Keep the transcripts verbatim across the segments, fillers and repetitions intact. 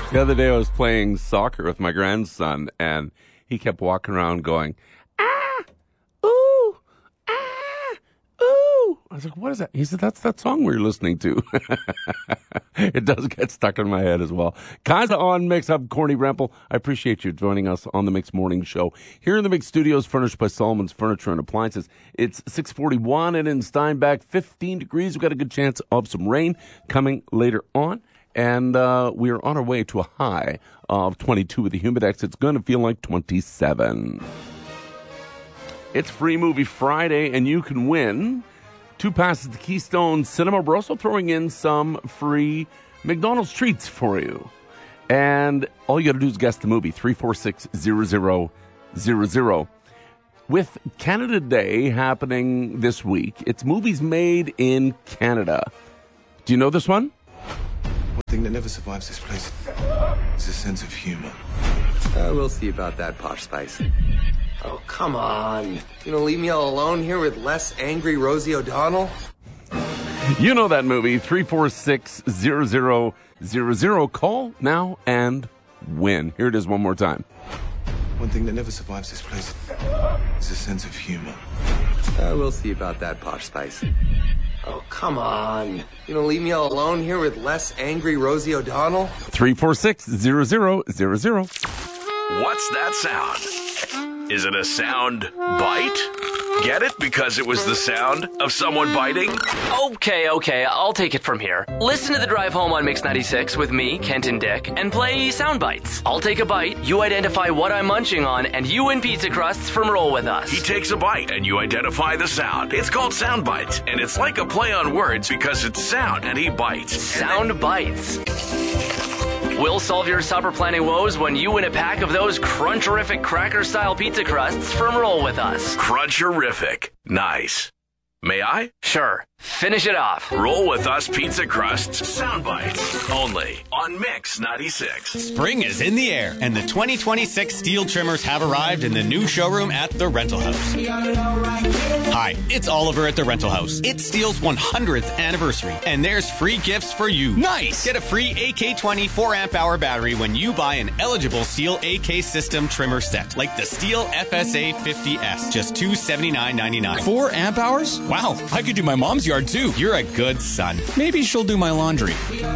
The other day I was playing soccer with my grandson, and he kept walking around going, ah, ooh, ah, ooh. I was like, what is that? He said, that's that song we were listening to. It does get stuck in my head as well. Guys on Mix Up, Corny Rempel, I appreciate you joining us on the Mix Morning Show. Here in the Mix Studios, furnished by Solomon's Furniture and Appliances. It's six forty-one, and in Steinbach, fifteen degrees. We've got a good chance of some rain coming later on. And uh, we are on our way to a high of twenty-two with the Humidex. It's going to feel like twenty-seven. It's Free Movie Friday, and you can win two passes to Keystone Cinema. We're also throwing in some free McDonald's treats for you. And all you got to do is guess the movie, three four six, zero zero zero zero. With Canada Day happening this week, it's movies made in Canada. Do you know this one? One thing that never survives this place is a sense of humor. Uh, we'll see about that, Posh Spice. Oh, come on. You gonna leave me all alone here with less angry Rosie O'Donnell? You know that movie, three four six, zero zero zero zero. Call now and win. Here it is one more time. One thing that never survives this place is a sense of humor. Uh, we'll see about that, Posh Spice. Oh, come on. You gonna leave me all alone here with less angry Rosie O'Donnell? three four six, zero zero zero zero. What's that sound? Is it a sound bite? Get it? Because it was the sound of someone biting? Okay, okay, I'll take it from here. Listen to the drive home on Mix ninety-six with me, Kent and Dick, and play sound bites. I'll take a bite, you identify what I'm munching on, and you win pizza crusts from Roll With Us. He takes a bite, and you identify the sound. It's called Sound Bites, and it's like a play on words because it's sound, and he bites. Sound Bites. We'll solve your supper planning woes when you win a pack of those Cruncherific cracker-style pizza crusts from Roll With Us. Cruncherific. Nice. May I? Sure. Finish it off. Roll With Us pizza crusts, sound bites, only on Mix ninety-six. Spring is in the air, and the twenty twenty-six steel trimmers have arrived in the new showroom at the Rental House. Hi, it's Oliver at the Rental House. It's Steel's one hundredth anniversary, and there's free gifts for you. Nice! Get a free A K twenty four amp hour battery when you buy an eligible Steel A K system trimmer set, like the Steel F S A fifty S, just two hundred seventy-nine ninety-nine. Four amp hours? Wow, I could do my mom's yard too. You're a good son. Maybe she'll do my laundry.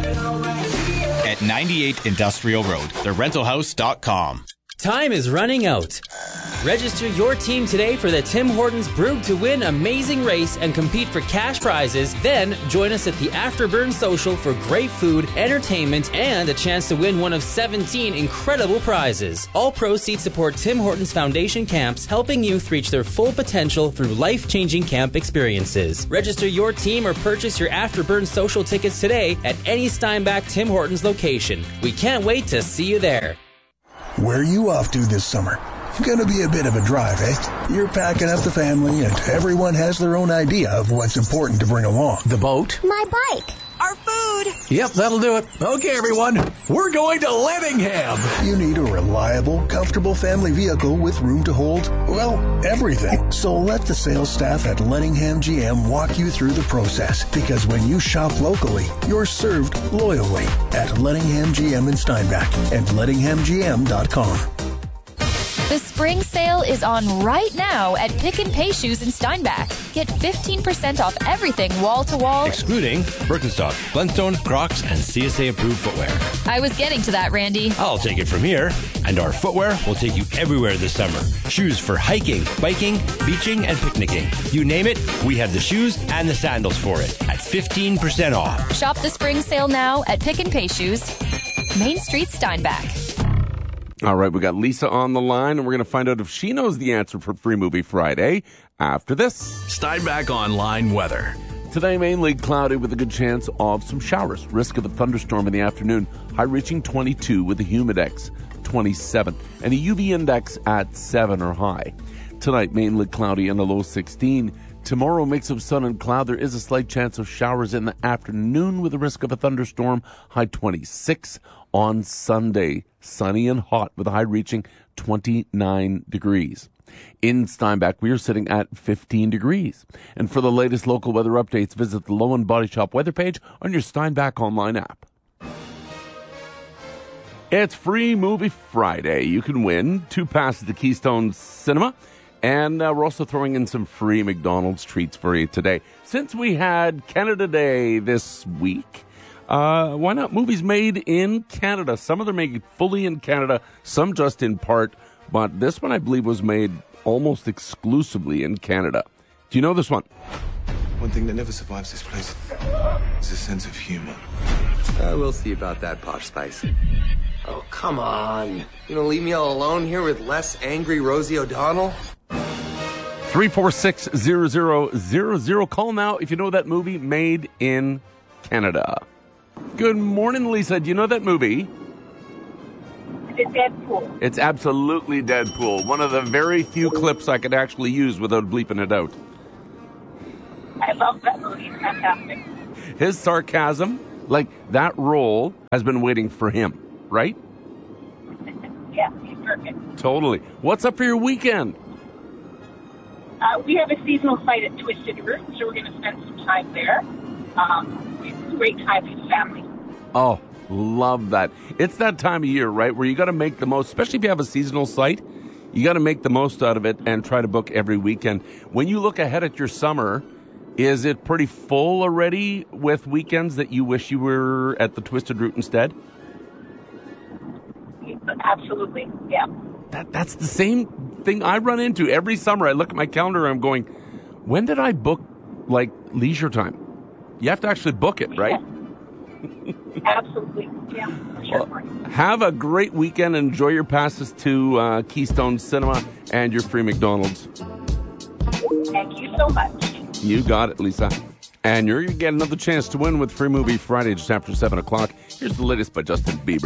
At ninety-eight Industrial Road, the rental house dot com. Time is running out. Register your team today for the Tim Hortons Brewed to Win amazing race and compete for cash prizes. Then join us at the Afterburn Social for great food, entertainment, and a chance to win one of seventeen incredible prizes. All proceeds support Tim Hortons Foundation camps, helping youth reach their full potential through life-changing camp experiences. Register your team or purchase your Afterburn Social tickets today at any Steinbach Tim Hortons location. We can't wait to see you there. Where are you off to this summer? Gonna be a bit of a drive, eh? You're packing up the family, and everyone has their own idea of what's important to bring along. The boat. My bike. Our food. Yep, that'll do it. Okay, everyone, we're going to Lettingham. You need a reliable, comfortable family vehicle with room to hold, well, everything. So let the sales staff at Lettingham G M walk you through the process, because when you shop locally, you're served loyally at Lettingham G M in Steinbach and lettingham g m dot com. The spring sale is on right now at Pick and Pay Shoes in Steinbach. Get fifteen percent off everything wall-to-wall. Excluding Birkenstock, Blundstone, Crocs, and C S A-approved footwear. I was getting to that, Randy. I'll take it from here. And our footwear will take you everywhere this summer. Shoes for hiking, biking, beaching, and picnicking. You name it, we have the shoes and the sandals for it at fifteen percent off. Shop the spring sale now at Pick and Pay Shoes, Main Street, Steinbach. All right, we got Lisa on the line, and we're going to find out if she knows the answer for Free Movie Friday after this. Steinbach Online weather. Today, mainly cloudy with a good chance of some showers. Risk of a thunderstorm in the afternoon. High reaching twenty-two with a humidex twenty-seven. And a U V index at seven or high. Tonight, mainly cloudy and a low sixteen. Tomorrow, mix of sun and cloud. There is a slight chance of showers in the afternoon with a risk of a thunderstorm. High twenty-six. On Sunday, sunny and hot with a high reaching twenty-nine degrees. In Steinbach, we are sitting at fifteen degrees. And for the latest local weather updates, visit the Low and Body Shop weather page on your Steinbach online app. It's Free Movie Friday. You can win two passes to Keystone Cinema, and uh, we're also throwing in some free McDonald's treats for you today. Since we had Canada Day this week, uh, why not movies made in Canada? Some of them made fully in Canada, some just in part, but this one I believe was made almost exclusively in Canada. Do you know this one? One thing that never survives this place is a sense of humor. Uh, we'll see about that, Posh Spice. Oh, come on. You gonna leave me all alone here with less angry Rosie O'Donnell? three four six, zero zero zero zero. Call now if you know that movie made in Canada. Good morning, Lisa. Do you know that movie? It's Deadpool. It's absolutely Deadpool. One of the very few clips I could actually use without bleeping it out. I love that movie. It's fantastic. His sarcasm, like that role, has been waiting for him, right? Yeah, he's perfect. Totally. What's up for your weekend? Uh, we have a seasonal site at Twisted Root, so we're going to spend some time there. Um, it's a great time for the family. Oh, love that. It's that time of year, right, where you got to make the most, especially if you have a seasonal site, you got to make the most out of it and try to book every weekend. When you look ahead at your summer, is it pretty full already with weekends that you wish you were at the Twisted Root instead? Absolutely, yeah. That That's the same thing I run into every summer. I look at my calendar and I'm going, when did I book, like, leisure time? You have to actually book it, right? Yeah. Absolutely, yeah. Sure. Well, have a great weekend. Enjoy your passes to uh, Keystone Cinema and your free McDonald's. Thank you so much. You got it, Lisa. And you're going to get another chance to win with Free Movie Friday just after seven o'clock. Here's the latest by Justin Bieber.